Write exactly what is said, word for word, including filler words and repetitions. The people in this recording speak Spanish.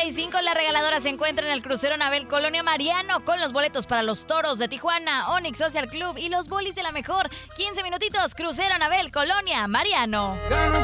y cinco, la regaladora se encuentra en el crucero Anabel Colonia Mariano con los boletos para los Toros de Tijuana, Onyx Social Club y los bolis de la mejor. quince minutitos, crucero Anabel Colonia Mariano.